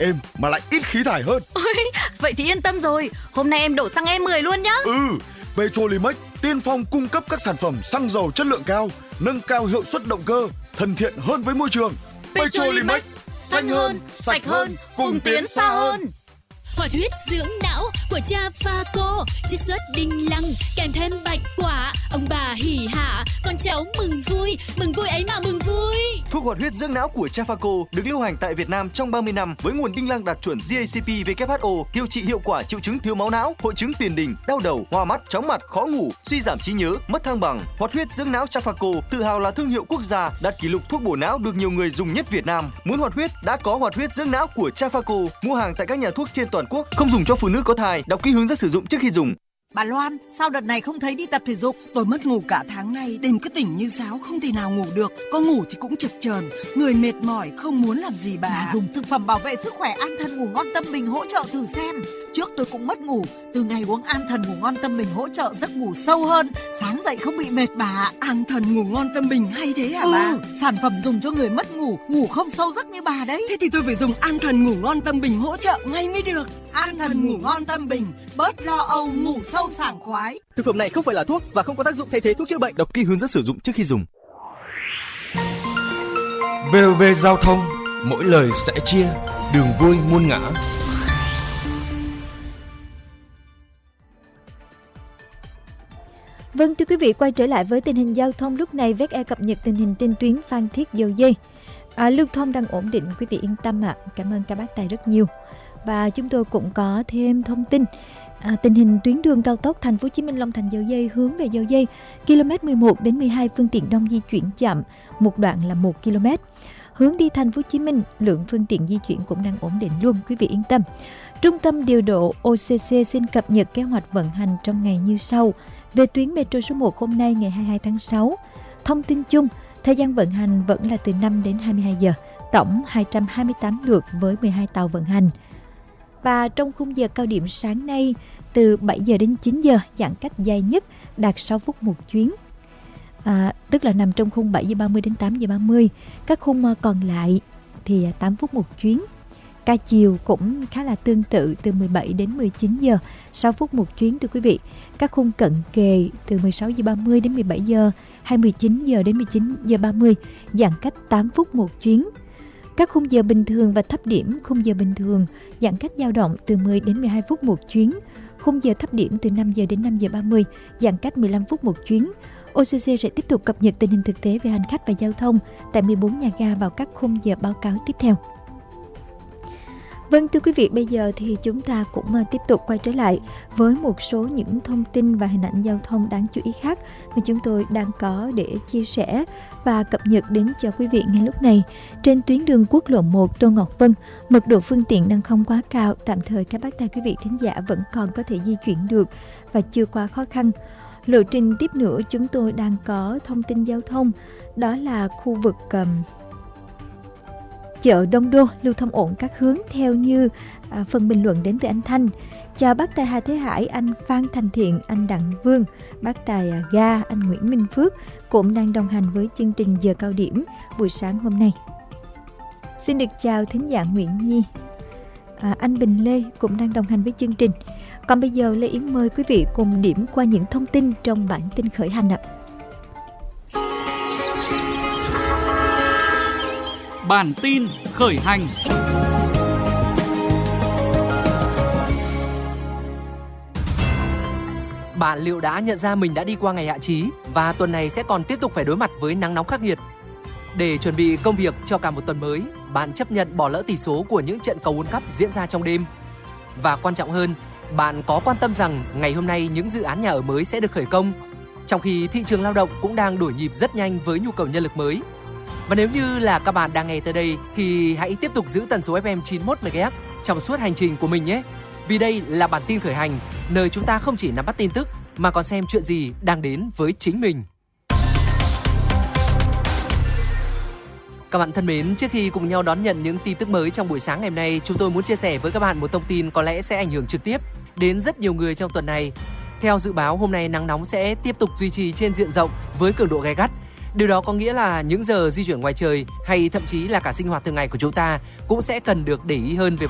êm mà lại ít khí thải hơn. Ôi, vậy thì yên tâm rồi. Hôm nay em đổ xăng E10 luôn nhá. Petrolimex tiên phong cung cấp các sản phẩm xăng dầu chất lượng cao, nâng cao hiệu suất động cơ, thân thiện hơn với môi trường. Petrolimex, xanh hơn, sạch hơn, cùng tiến xa hơn. Hoạt huyết dưỡng não của cha Phaco, chiết xuất đinh lăng kèm thêm bạch quả, ông bà hỉ hả, con cháu mừng vui ấy mà mừng vui. Thuốc hoạt huyết dưỡng não của cha Phaco được lưu hành tại Việt Nam trong 30 năm với nguồn đinh lăng đạt chuẩn GACP/WHO, điều trị hiệu quả triệu chứng thiếu máu não, hội chứng tiền đình, đau đầu, hoa mắt, chóng mặt, khó ngủ, suy giảm trí nhớ, mất thăng bằng. Hoạt huyết dưỡng não cha Phaco tự hào là thương hiệu quốc gia, đạt kỷ lục thuốc bổ não được nhiều người dùng nhất Việt Nam. Muốn hoạt huyết đã có hoạt huyết dưỡng não của cha Phaco, mua hàng tại các nhà thuốc trên toàn quốc, không dùng cho phụ nữ có thai, đọc kỹ hướng dẫn sử dụng trước khi dùng. Bà Loan, sao đợt này không thấy đi tập thể dục? Tôi mất ngủ cả tháng nay, đêm cứ tỉnh như sáo, không thể nào ngủ được. Có ngủ thì cũng chập chờn, người mệt mỏi, không muốn làm gì bà. Dùng thực phẩm bảo vệ sức khỏe An Thần Ngủ Ngon Tâm Bình hỗ trợ thử xem. Trước tôi cũng mất ngủ, từ ngày uống An Thần Ngủ Ngon Tâm Bình hỗ trợ giấc ngủ sâu hơn, sáng dậy không bị mệt bà. An Thần Ngủ Ngon Tâm Bình hay thế hả bà? Sản phẩm dùng cho người mất ngủ, ngủ không sâu giấc như bà đấy. Thế thì tôi phải dùng An Thần Ngủ Ngon Tâm Bình hỗ trợ ngay mới được. An Thần Ngủ Ngon Tâm Bình, bớt lo âu, ngủ sâu sảng khoái. Thực phẩm này không phải là thuốc và không có tác dụng thay thế thuốc chữa bệnh. Đọc kỹ hướng dẫn sử dụng trước khi dùng. VOV Giao thông, mỗi lời sẽ chia, đường vui muôn ngã. Vâng, thưa quý vị, quay trở lại với tình hình giao thông lúc này. VE cập nhật tình hình trên tuyến Phan Thiết Dầu Dây. Lưu thông đang ổn định, quý vị yên tâm ạ. Cảm ơn các bác tài rất nhiều. Và chúng tôi cũng có thêm thông tin tình hình tuyến đường cao tốc Thành phố Hồ Chí Minh Long Thành Dầu Dây hướng về Dầu Dây, km 11 đến 12 phương tiện đông di chuyển chậm, một đoạn là 1 km. Hướng đi Thành phố Hồ Chí Minh, lượng phương tiện di chuyển cũng đang ổn định luôn, quý vị yên tâm. Trung tâm điều độ OCC xin cập nhật kế hoạch vận hành trong ngày như sau. Về tuyến metro số 1 hôm nay ngày 22 tháng 6, thông tin chung, thời gian vận hành vẫn là từ 5 đến 22 giờ, tổng 228 lượt với 12 tàu vận hành. Và trong khung giờ cao điểm sáng nay, từ 7 giờ đến 9 giờ, giãn cách dài nhất đạt 6 phút một chuyến. Tức là nằm trong khung 7 giờ 30 đến 8 giờ 30. Các khung còn lại thì 8 phút một chuyến. Ca chiều cũng khá là tương tự, từ 17 đến 19 giờ, 6 phút một chuyến thưa quý vị. Các khung cận kề từ 16 giờ 30 đến 17 giờ, hay 19 giờ đến 19 giờ 30, giãn cách 8 phút một chuyến. Các khung giờ bình thường và thấp điểm, khung giờ bình thường giãn cách dao động từ 10 đến 12 phút một chuyến. Khung giờ thấp điểm từ 5 giờ đến 5 giờ 30, giãn cách 15 phút một chuyến. OCC sẽ tiếp tục cập nhật tình hình thực tế về hành khách và giao thông tại 14 nhà ga vào các khung giờ báo cáo tiếp theo. Vâng, thưa quý vị, bây giờ thì chúng ta cũng tiếp tục quay trở lại với một số những thông tin và hình ảnh giao thông đáng chú ý khác mà chúng tôi đang có để chia sẻ và cập nhật đến cho quý vị ngay lúc này. Trên tuyến đường quốc lộ 1 Tô Ngọc Vân, mật độ phương tiện đang không quá cao, tạm thời các bác tài quý vị thính giả vẫn còn có thể di chuyển được và chưa quá khó khăn. Lộ trình tiếp nữa chúng tôi đang có thông tin giao thông, đó là khu vực chợ Đông Đô lưu thông ổn các hướng theo như phần bình luận đến từ anh Thanh. Chào bác tài Hà Thế Hải, anh Phan Thành Thiện, anh Đặng Vương, bác tài Ga, anh Nguyễn Minh Phước cũng đang đồng hành với chương trình giờ cao điểm buổi sáng hôm nay. Xin được chào thính giả Nguyễn Nhi, anh Bình Lê cũng đang đồng hành với chương trình. Còn bây giờ Lê Yến mời quý vị cùng điểm qua những thông tin trong bản tin khởi hành ạ. Bản tin khởi hành. Bạn liệu đã nhận ra mình đã đi qua ngày hạ chí và tuần này sẽ còn tiếp tục phải đối mặt với nắng nóng khắc nghiệt? Để chuẩn bị công việc cho cả một tuần mới, bạn chấp nhận bỏ lỡ tỷ số của những trận cầu World Cup diễn ra trong đêm. Và quan trọng hơn, bạn có quan tâm rằng ngày hôm nay những dự án nhà ở mới sẽ được khởi công, trong khi thị trường lao động cũng đang đổi nhịp rất nhanh với nhu cầu nhân lực mới. Và nếu như là các bạn đang nghe tới đây thì hãy tiếp tục giữ tần số FM 91 MHz trong suốt hành trình của mình nhé. Vì đây là bản tin khởi hành, nơi chúng ta không chỉ nắm bắt tin tức mà còn xem chuyện gì đang đến với chính mình. Các bạn thân mến, trước khi cùng nhau đón nhận những tin tức mới trong buổi sáng ngày hôm nay, chúng tôi muốn chia sẻ với các bạn một thông tin có lẽ sẽ ảnh hưởng trực tiếp đến rất nhiều người trong tuần này. Theo dự báo, hôm nay nắng nóng sẽ tiếp tục duy trì trên diện rộng với cường độ gay gắt. Điều đó có nghĩa là những giờ di chuyển ngoài trời hay thậm chí là cả sinh hoạt thường ngày của chúng ta cũng sẽ cần được để ý hơn về